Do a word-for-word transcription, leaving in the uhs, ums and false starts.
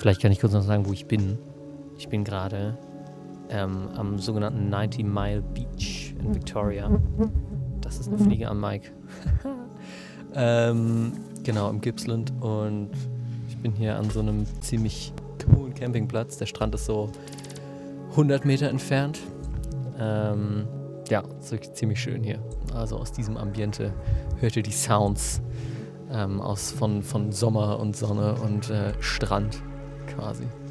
Vielleicht kann ich kurz noch sagen, wo ich bin. Ich bin gerade ähm, am sogenannten ninety Mile Beach in Victoria. Das ist eine Fliege am Mike. ähm, genau, im Gippsland. Und ich bin hier an so einem ziemlich coolen Campingplatz. Der Strand ist so hundert Meter entfernt. Ähm, ja, ist wirklich ziemlich schön hier. Also aus diesem Ambiente hört ihr die Sounds ähm, aus von, von Sommer und Sonne und äh, Strand quasi.